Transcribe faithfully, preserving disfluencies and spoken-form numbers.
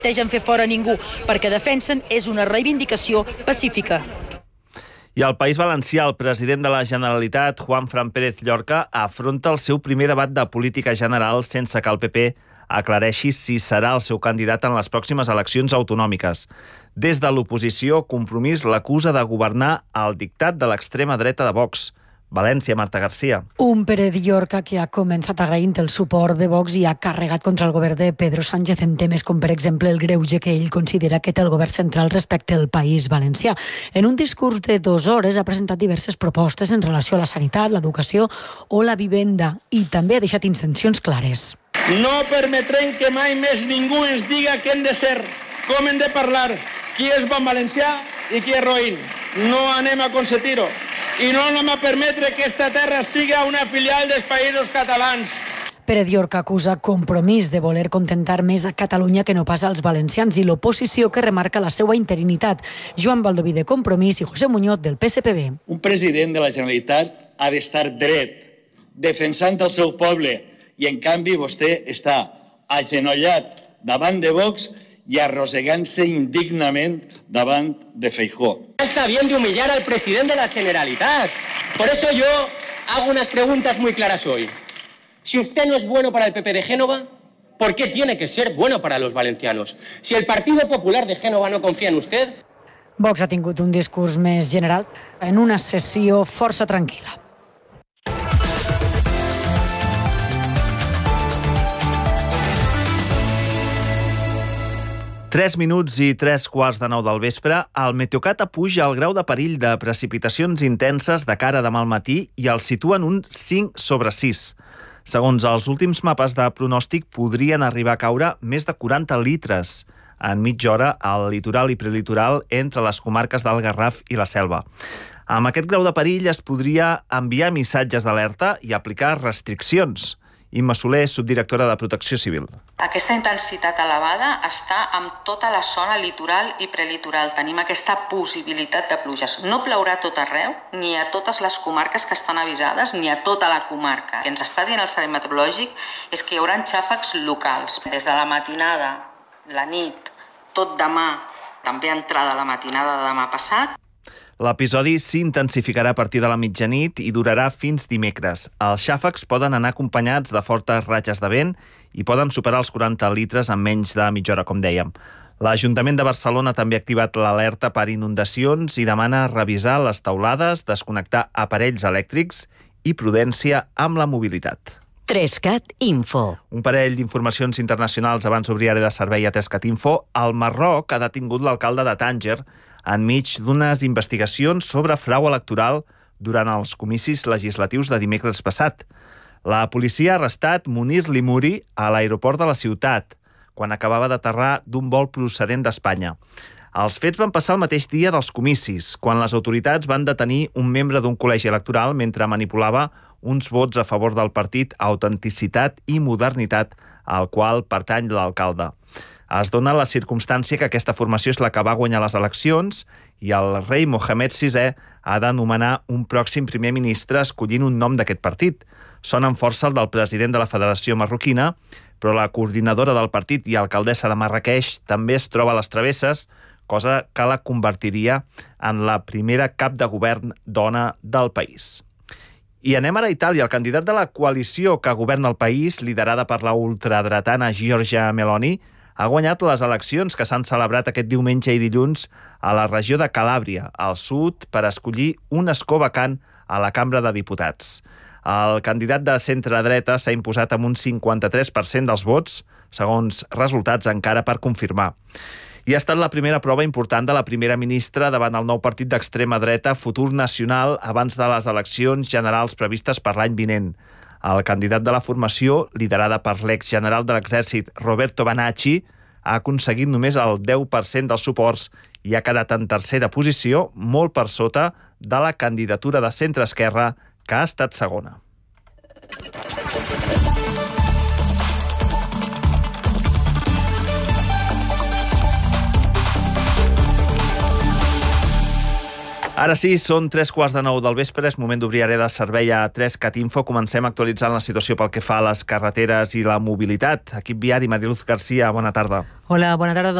Tegen fer fora ningú, perquè defensen és una reivindicació pacífica. I al País Valencià, el president de la Generalitat, Juanfran Pérez Llorca, afronta el seu primer debat de política general sense que el P P aclareixi si serà el seu candidat en les pròximes eleccions autonòmiques. Des de l'oposició, Compromís l'acusa de governar al dictat de l'extrema dreta de Vox. València, Marta Garcia. Un Pérez Llorca que ha començat agraint el suport de Vox i ha carregat contra el govern de Pedro Sánchez en temes com, per exemple, el greuge que ell considera que té el govern central respecte al País Valencià. En un discurs de dues hores ha presentat diverses propostes en relació a la sanitat, l'educació o la vivenda i també ha deixat intencions clares. No permetrem que mai més ningú ens diga què hem de ser, com hem de parlar, qui és bon valencià i qui és roïn. No anem a consentir-ho. I no anem a permetre que aquesta terra siga una filial dels països catalans. Pérez Llorca acusa Compromís de voler contentar més a Catalunya que no pas als valencians i l'oposició que remarca la seva interinitat. Joan Baldoví de Compromís i José Muñoz del P S P B. Un president de la Generalitat ha d'estar dret, defensant el seu poble, i en canvi vostè està agenollat davant de Vox y arrosegándose indignamente davant de Feijóo. Está bien de humillar al presidente de la Generalitat. Por eso yo hago unas preguntas muy claras hoy. Si usted no es bueno para el P P de Génova, ¿por qué tiene que ser bueno para los valencianos? Si el Partido Popular de Génova no confía en usted... Vox ha tingut un discurs més general en una sessió força tranquil·la. Tres minuts i tres quarts de nou del vespre, el Meteocat apuja el grau de perill de precipitacions intenses de cara a demà al matí i el situa en un cinc sobre sis. Segons els últims mapes de pronòstic, podrien arribar a caure més de quaranta litres en mitja hora al litoral i prelitoral entre les comarques del Garraf i la Selva. Amb aquest grau de perill es podria enviar missatges d'alerta i aplicar restriccions. Imma Soler, subdirectora de Protecció Civil. Aquesta intensitat elevada està en tota la zona litoral i prelitoral. Tenim aquesta possibilitat de pluges. No plourà a tot arreu, ni a totes les comarques que estan avisades, ni a tota la comarca. El que ens està dient el Servei Meteorològic és que hi haurà xàfecs locals. Des de la matinada, la nit, tot demà, també entrada la matinada de demà passat. L'episodi s'intensificarà a partir de la mitjanit i durarà fins dimecres. Els xàfecs poden anar acompanyats de fortes ratxes de vent i poden superar els quaranta litres en menys de mitja hora, com dèiem. L'Ajuntament de Barcelona també ha activat l'alerta per inundacions i demana revisar les teulades, desconnectar aparells elèctrics i prudència amb la mobilitat. Trescat Info. Un parell d'informacions internacionals abans d'obrir àrea de servei a Trescat Info. El Marroc ha detingut l'alcalde de Tànger enmig d'unes investigacions sobre frau electoral durant els comicis legislatius de dimecres passat. La policia ha arrestat Munir Limuri a l'aeroport de la ciutat, quan acabava d'aterrar d'un vol procedent d'Espanya. Els fets van passar el mateix dia dels comicis, quan les autoritats van detenir un membre d'un col·legi electoral mentre manipulava uns vots a favor del partit Autenticitat i Modernitat, al qual pertany l'alcalde. Es dona la circumstància que aquesta formació és la que va guanyar les eleccions i el rei Mohamed sisè ha de nomenar un pròxim primer ministre escollint un nom d'aquest partit. Sonen força el del president de la Federació Marroquina, però la coordinadora del partit i alcaldessa de Marrakeix també es troba a les travesses, cosa que la convertiria en la primera cap de govern dona del país. I anem ara a Itàlia. El candidat de la coalició que governa el país, liderada per la ultradretana Giorgia Meloni, ha guanyat les eleccions que s'han celebrat aquest diumenge i dilluns a la regió de Calàbria, al sud, per escollir un escó vacant a la Cambra de Diputats. El candidat de centre-dreta s'ha imposat amb un cinquanta-tres per cent dels vots, segons resultats encara per confirmar. I ha estat la primera prova important de la primera ministra davant el nou partit d'extrema dreta Futur Nacional abans de les eleccions generals previstes per l'any vinent. El candidat de la formació, liderada per l'exgeneral de l'exèrcit Roberto Banacci, ha aconseguit només el deu per cent dels suports i ha quedat en tercera posició, molt per sota de la candidatura de centre-esquerra, que ha estat segona. Ara sí, són tres quarts de nou del vespre, és moment d'obrir àrea de servei a Trescat Info. Comencem actualitzant la situació pel que fa a les carreteres i la mobilitat. Equip viari, Mariluz Garcia, bona tarda. Hola, bona tarda.